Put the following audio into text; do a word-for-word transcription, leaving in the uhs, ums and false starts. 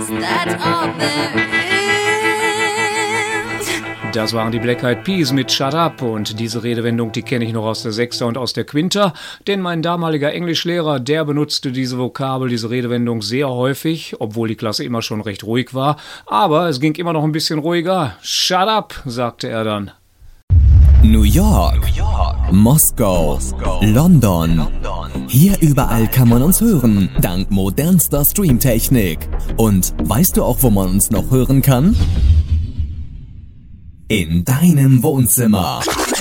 that's all there is. Das waren die Black Eyed Peas mit Shut Up und diese Redewendung, die kenne ich noch aus der Sechster und aus der Quinta, denn mein damaliger Englischlehrer, der benutzte diese Vokabel, diese Redewendung sehr häufig, obwohl die Klasse immer schon recht ruhig war, aber es ging immer noch ein bisschen ruhiger. Shut up, sagte er dann. New York, New York, Moskau, Moskau, London. London. Hier überall kann man uns hören, dank modernster Streamtechnik. Und weißt du auch, wo man uns noch hören kann? In deinem Wohnzimmer.